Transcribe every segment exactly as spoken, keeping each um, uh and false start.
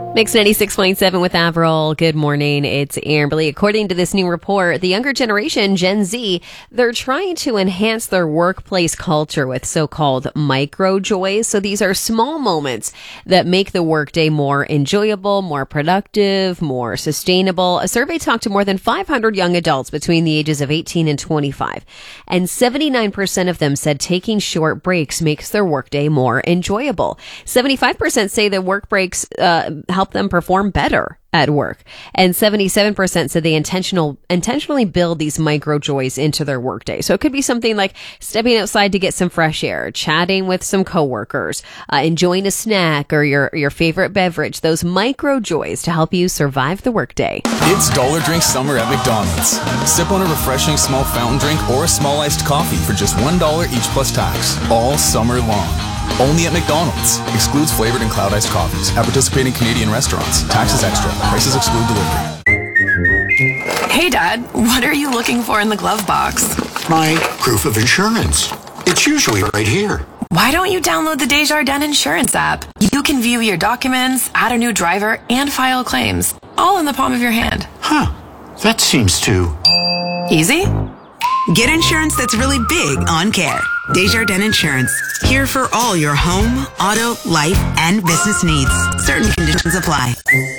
Mix ninety-six point seven with Avril. Good morning. It's Amberly. According to this new report, the younger generation, Gen Z, they're trying to enhance their workplace culture with so-called micro joys. So these are small moments that make the workday more enjoyable, more productive, more sustainable. A survey talked to more than five hundred young adults between the ages of eighteen and twenty-five, and seventy-nine percent of them said taking short breaks makes their workday more enjoyable. seventy-five percent say that work breaks uh, help them perform better at work. And seventy-seven percent said they intentional intentionally build these micro joys into their workday. So it could be something like stepping outside to get some fresh air, chatting with some coworkers, uh, enjoying a snack or your, your favorite beverage. Those micro joys to help you survive the workday. It's Dollar Drink Summer at McDonald's. Sip on a refreshing small fountain drink or a small iced coffee for just one dollar each plus tax, all summer long. Only at McDonald's. Excludes flavored and cloud iced coffees. At participating Canadian restaurants. Taxes extra. Prices exclude delivery. Hey, Dad. What are you looking for in the glove box? My proof of insurance. It's usually right here. Why don't you download the Desjardins Insurance app? You can view your documents, add a new driver, and file claims. All in the palm of your hand. Huh. That seems too... easy? Get insurance that's really big on care. Desjardins Insurance. Here for all your home, auto, life, and business needs. Certain conditions apply.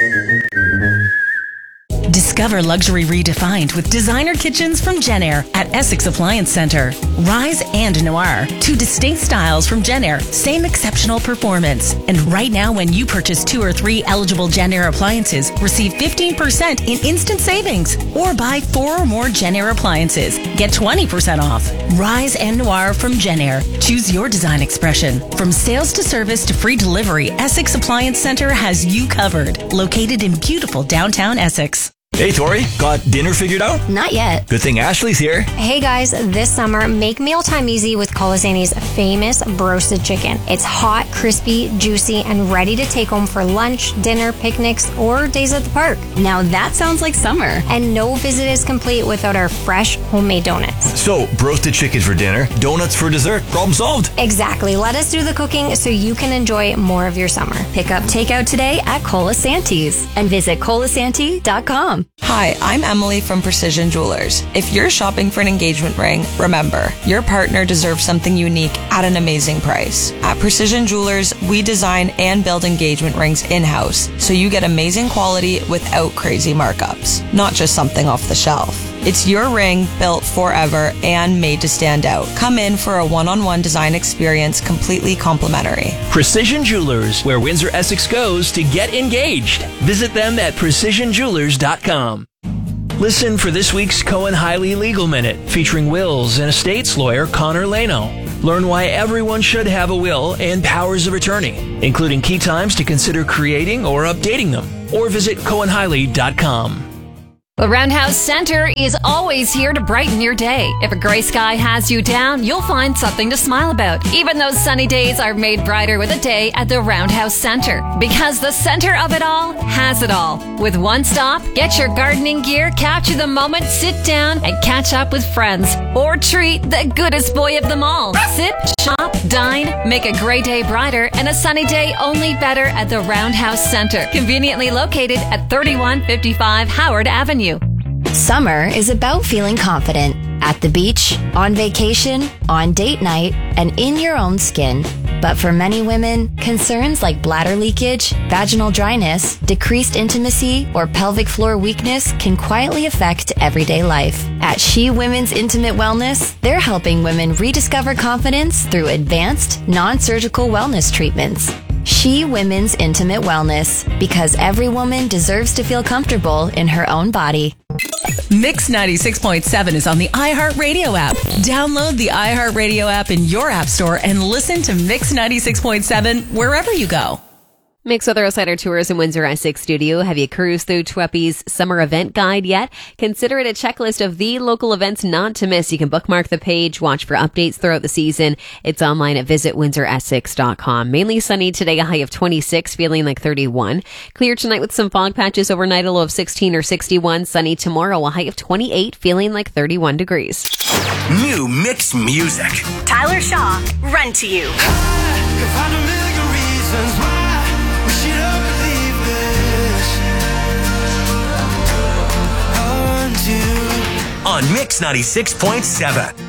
Discover luxury redefined with designer kitchens from Jenn-Air at Essex Appliance Centre. Rise and Noir, two distinct styles from Jenn-Air, same exceptional performance. And right now, when you purchase two or three eligible Jenn-Air appliances, receive fifteen percent in instant savings. Or buy four or more Jenn-Air appliances, get twenty percent off. Rise and Noir from Jenn-Air. Choose your design expression. From sales to service to free delivery, Essex Appliance Centre has you covered. Located in beautiful downtown Essex. Hey, Tori, got dinner figured out? Not yet. Good thing Ashley's here. Hey guys, this summer, make mealtime easy with Colasanti's famous broasted chicken. It's hot, crispy, juicy, and ready to take home for lunch, dinner, picnics, or days at the park. Now that sounds like summer. And no visit is complete without our fresh homemade donuts. So, broasted chicken for dinner, donuts for dessert. Problem solved. Exactly. Let us do the cooking so you can enjoy more of your summer. Pick up takeout today at Colasanti's and visit colasanti dot com. Hi, I'm Emily from Precision Jewelers. If you're shopping for an engagement ring, remember, your partner deserves something unique at an amazing price. At Precision Jewelers, we design and build engagement rings in-house, so you get amazing quality without crazy markups, not just something off the shelf. It's your ring built forever and made to stand out. Come in for a one-on-one design experience completely complimentary. Precision Jewelers, where Windsor Essex goes to get engaged. Visit them at precision jewelers dot com. Listen for this week's Cohen Hiley Legal Minute, featuring wills and estates lawyer Connor Leno. Learn why everyone should have a will and powers of attorney, including key times to consider creating or updating them. Or visit cohen hiley dot com. The Roundhouse Center is always here to brighten your day. If a gray sky has you down, you'll find something to smile about. Even those sunny days are made brighter with a day at the Roundhouse Center. Because the center of it all has it all. With one stop, get your gardening gear, capture the moment, sit down, and catch up with friends. Or treat the goodest boy of them all. Sip, shop, dine, make a gray day brighter and a sunny day only better at the Roundhouse Center. Conveniently located at thirty-one fifty-five Howard Avenue. Summer is about feeling confident at the beach, on vacation, on date night, and in your own skin. But for many women, concerns like bladder leakage, vaginal dryness, decreased intimacy, or pelvic floor weakness can quietly affect everyday life. At She Women's Intimate Wellness, they're helping women rediscover confidence through advanced, non-surgical wellness treatments. She Women's Intimate Wellness, because every woman deserves to feel comfortable in her own body. Mix ninety-six point seven is on the iHeartRadio app. Download the iHeartRadio app in your app store and listen to Mix ninety-six point seven wherever you go. Mix Weather Outsider Tours in Windsor Essex Studio. Have you cruised through Tweppy's summer event guide yet? Consider it a checklist of the local events not to miss. You can bookmark the page, watch for updates throughout the season. It's online at visit windsor essex dot com. Mainly sunny today, a high of twenty-six, feeling like thirty-one. Clear tonight with some fog patches overnight, a low of sixteen or sixty-one. Sunny tomorrow, a high of twenty-eight, feeling like thirty-one degrees. New mixed music. Tyler Shaw, Run to You. I can find a million reasons why we should all believe this. on Mix ninety-six point seven.